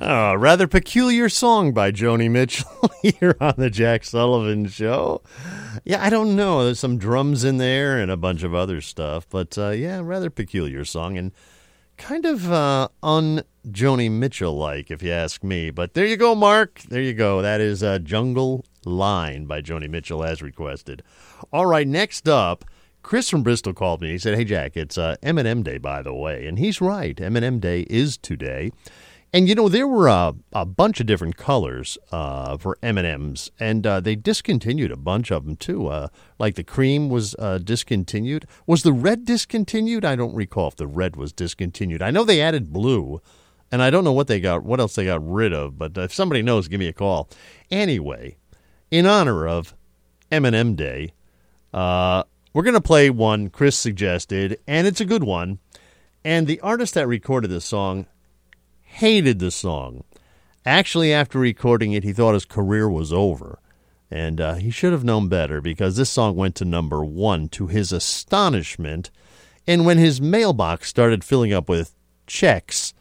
Oh, rather peculiar song by Joni Mitchell here on the Jack Sullivan Show. Yeah, I don't know. There's some drums in there and a bunch of other stuff. But, yeah, rather peculiar song and kind of un-Joni Mitchell-like, if you ask me. But there you go, Mark. There you go. That is Jungle Line by Joni Mitchell as requested. All right, next up, Chris from Bristol called me. He said, hey, Jack, it's M&M Day, by the way. And he's right. M&M Day is today. And, you know, there were a bunch of different colors for M&Ms, and they discontinued a bunch of them, too. Like the cream was discontinued. Was the red discontinued? I don't recall if the red was discontinued. I know they added blue, and I don't know what else they got rid of, but if somebody knows, give me a call. Anyway, in honor of M&M Day, we're going to play one Chris suggested, and it's a good one. And the artist that recorded this song hated the song. Actually, after recording it, he thought his career was over. And he should have known better because this song went to number 1 to his astonishment. And when his mailbox started filling up with checks,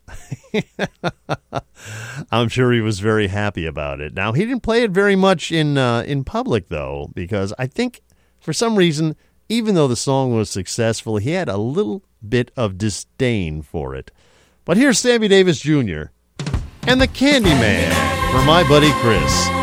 I'm sure he was very happy about it. Now, he didn't play it very much in public, though, because I think for some reason, even though the song was successful, he had a little bit of disdain for it. But here's Sammy Davis Jr. and the Candyman for my buddy Chris.